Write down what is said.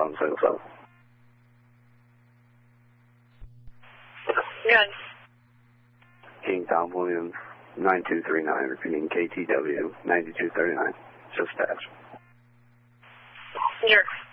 1177. Good. King Tom Williams, 9239, repeating KTW, 9239. Dispatch. Here.